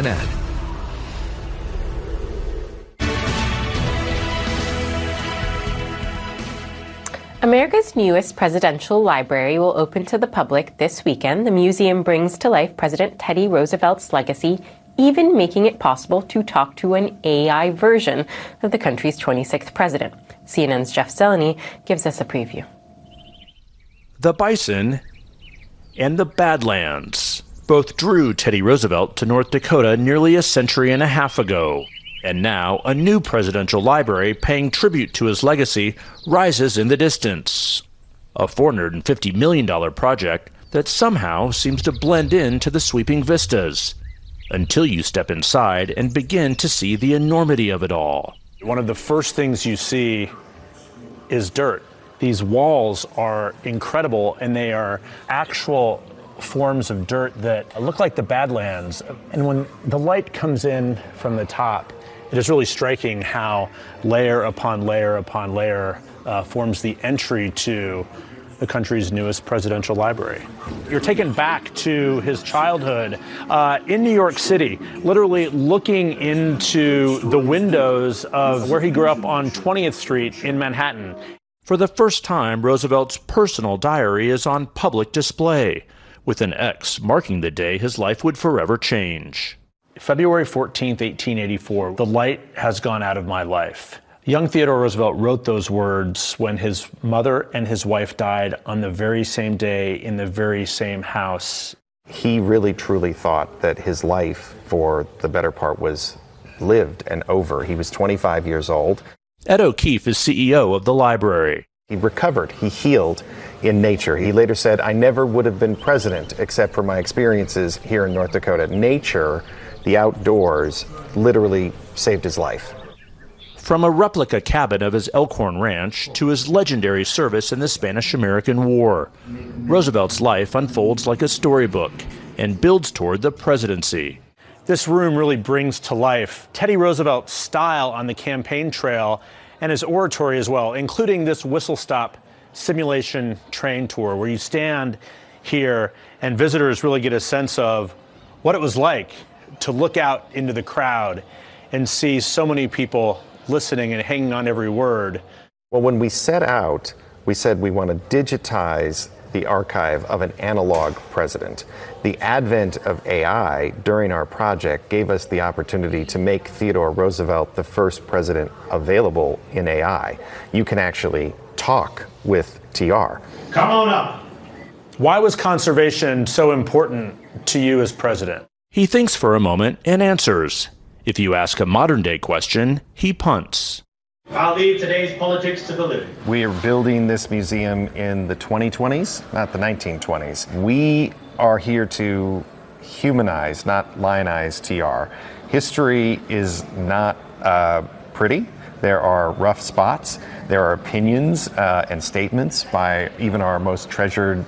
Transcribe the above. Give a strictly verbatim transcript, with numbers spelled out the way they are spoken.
N N. America's newest presidential library will open to the public this weekend. The museum brings to life President Teddy Roosevelt's legacy, even making it possible to talk to an A I version of the country's twenty-sixth president. C N N's Jeff Zeleny gives us a preview. The Bison and the Badlands both drew Teddy Roosevelt to North Dakota nearly a century and a half ago. And now, a new presidential library paying tribute to his legacy rises in the distance. A four hundred fifty million dollars project that somehow seems to blend into the sweeping vistas, until you step inside and begin to see the enormity of it all. One of the first things you see is dirt. These walls are incredible, and they are actual forms of dirt that look like the Badlands. And when the light comes in from the top, it is really striking how layer upon layer upon layer uh, forms the entry to the country's newest presidential library. You're taken back to his childhood uh, in New York City, literally looking into the windows of where he grew up on twentieth street in Manhattan. For the first time, Roosevelt's personal diary is on public display, with an X marking the day his life would forever change. February fourteenth, eighteen eighty-four, the light has gone out of my life. Young Theodore Roosevelt wrote those words when his mother and his wife died on the very same day in the very same house. He really truly thought that his life, for the better part, was lived and over. He was twenty-five years old. Ed O'Keefe is C E O of the library. He recovered, he healed in nature. He later said, "I never would have been president except for my experiences here in North Dakota." Nature, the outdoors, literally saved his life. From a replica cabin of his Elkhorn Ranch to his legendary service in the Spanish-American War, Roosevelt's life unfolds like a storybook and builds toward the presidency. This room really brings to life Teddy Roosevelt's style on the campaign trail and his oratory as well, including this whistle-stop simulation train tour where you stand here and visitors really get a sense of what it was like to look out into the crowd and see so many people listening and hanging on every word. Well, when we set out, we said we want to digitize the archive of an analog president. The advent of A I during our project gave us the opportunity to make Theodore Roosevelt the first president available in A I. You can actually talk with T R. Come on up. Why was conservation so important to you as president? He thinks for a moment and answers. If you ask a modern-day question, he punts. I'll leave today's politics to the living. We are building this museum in the twenty twenties, not the nineteen twenties. We are here to humanize, not lionize T R. History is not uh, pretty. There are rough spots. There are opinions uh, and statements by even our most treasured